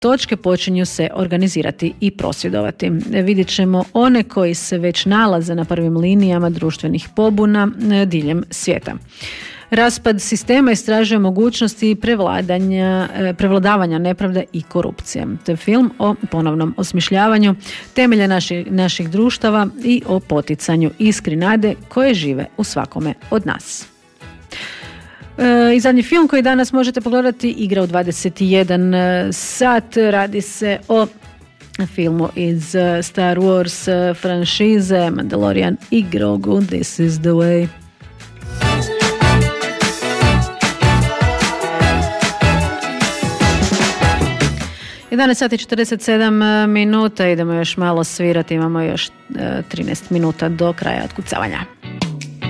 točke počinju se organizirati i prosvjedovati. Vidjet ćemo one koji se već nalaze na prvim linijama društvenih pobuna diljem svijeta. Raspad sistema istražuje mogućnosti prevladavanja nepravde i korupcije. To je film o ponovnom osmišljavanju temelja naših društava i o poticanju iskri nade koje žive u svakome od nas. I zadnji film koji danas možete pogledati igra u 21 sat. Radi se o filmu iz Star Wars franšize Mandalorian i Grogu. This is the way. 11 sati 47 minuta, idemo još malo svirati, imamo još 13 minuta do kraja otkucavanja.